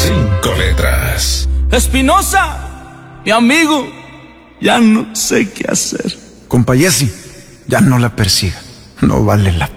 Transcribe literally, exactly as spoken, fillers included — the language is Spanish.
Cinco letras. Espinosa, mi amigo, ya no sé qué hacer. Compa Jesse, ya no la persiga, no vale la pena.